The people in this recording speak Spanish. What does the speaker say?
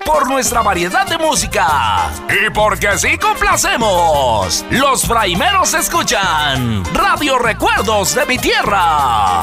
por nuestra variedad de música y porque sí complacemos. Los fraimeros escuchan Radio Recuerdos de mi Tierra.